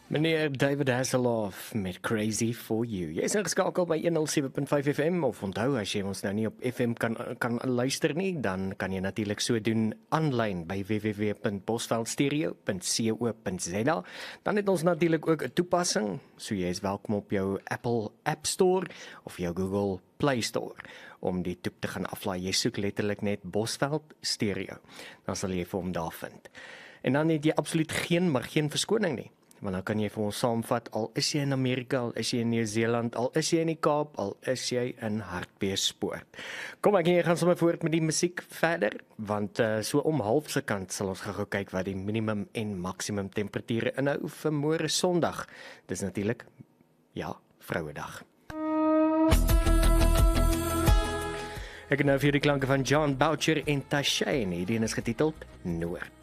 Meneer David Hasselhoff met Crazy for You. Jy is ingeskakel by 107.5 FM of onthou as jy ons nou nie op FM kan luister nie, dan kan jy natuurlik so doen aanlyn by www.bosveldstereo.co.za. Dan het ons natuurlik ook 'n toepassing, so jy is welkom op jou Apple App Store of jou Google Play Store om die toep te gaan aflaai. Jy soek letterlik net Bosveld Stereo, dan sal jy vir hom daar vind. En dan het jy absoluut geen verskoning nie. Want dan kan jy vir ons saamvat, al is jy in Amerika, al is jy in Nieu-Seeland, al is jy in die Kaap, al is jy in Hartbeespoort. Kom ek en jy gaan sommer voort met die musiek verder, want so om 12:30 se kant sal ons gou kyk wat die minimum en maksimum temperature inhou vir môre Sondag. Dis natuurlik, ja, Vrouedag. Ek het nou vir die klanke van John Boucher en Tashay en hierdie is getiteld Noord.